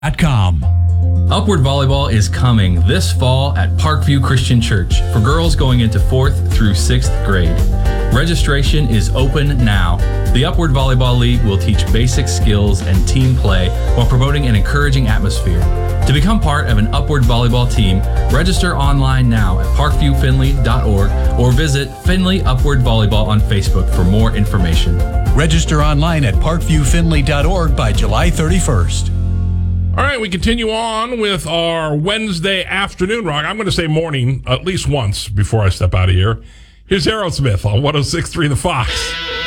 UpwardVolleyball.com. Upward Volleyball is coming this fall at Parkview Christian Church for girls going into 4th through 6th grade. Registration is open now. The Upward Volleyball League will teach basic skills and team play while promoting an encouraging atmosphere. To become part of an Upward Volleyball team, register online now at parkviewfinley.org or visit Finley Upward Volleyball on Facebook for more information. Register online at parkviewfinley.org by July 31st. All right, we continue on with our Wednesday afternoon rock. I'm going to say morning at least once before I step out of here. Here's Aerosmith on 106.3 The Fox.